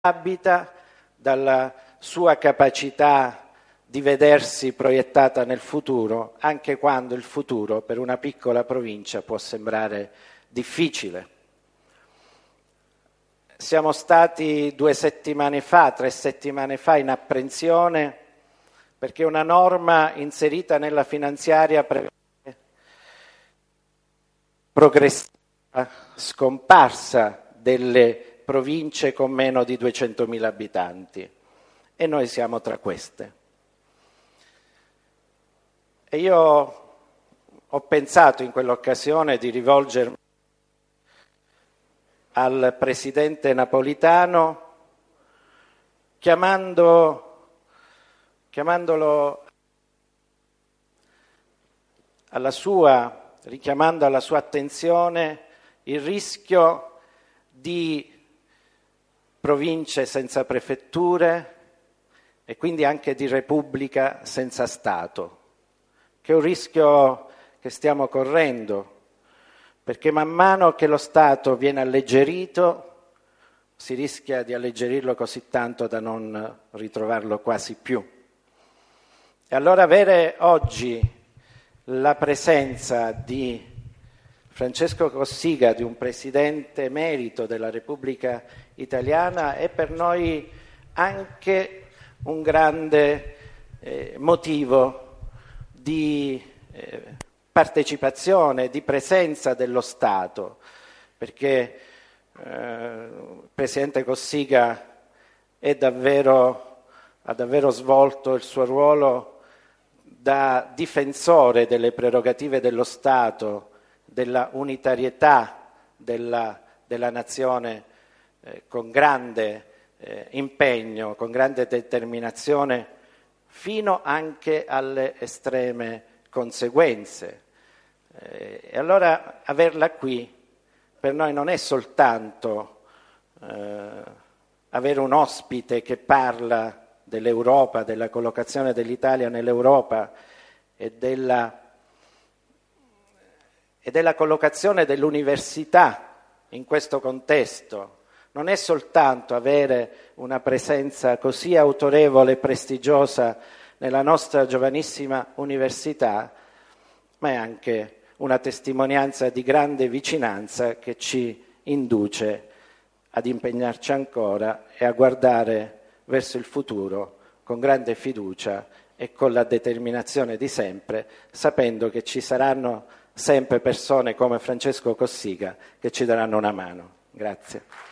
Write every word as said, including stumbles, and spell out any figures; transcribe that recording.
abita, dalla sua capacità di vedersi proiettata nel futuro, anche quando il futuro per una piccola provincia può sembrare difficile. Siamo stati due settimane fa, tre settimane fa in apprensione perché una norma inserita nella finanziaria prevede progressiva scomparsa delle province con meno di duecentomila abitanti e noi siamo tra queste. E io ho pensato in quell'occasione di rivolgermi al presidente Napolitano chiamando, chiamandolo alla sua, richiamando alla sua attenzione il rischio di province senza prefetture e quindi anche di repubblica senza Stato, che è un rischio che stiamo correndo, perché man mano che lo Stato viene alleggerito si rischia di alleggerirlo così tanto da non ritrovarlo quasi più. E allora avere oggi la presenza di Francesco Cossiga, di un presidente emerito della Repubblica Italiana, è per noi anche un grande eh, motivo di eh, partecipazione, di presenza dello Stato, perché eh, il presidente Cossiga è davvero, ha davvero svolto il suo ruolo da difensore delle prerogative dello Stato, della unitarietà della, della nazione, eh, con grande eh, impegno, con grande determinazione, fino anche alle estreme conseguenze. Eh, e allora averla qui per noi non è soltanto eh, avere un ospite che parla dell'Europa, della collocazione dell'Italia nell'Europa e della, e della collocazione dell'università in questo contesto. Non è soltanto avere una presenza così autorevole e prestigiosa nella nostra giovanissima università, ma è anche una testimonianza di grande vicinanza che ci induce ad impegnarci ancora e a guardare verso il futuro con grande fiducia e con la determinazione di sempre, sapendo che ci saranno sempre persone come Francesco Cossiga che ci daranno una mano. Grazie.